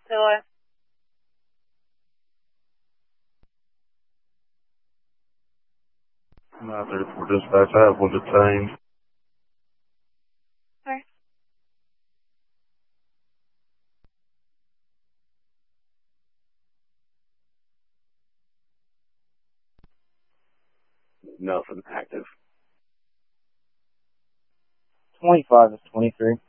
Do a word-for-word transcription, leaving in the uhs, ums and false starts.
Taylor. nine thirty-four dispatch, I have one detained. Where? Nothing active. twenty-five is twenty-three.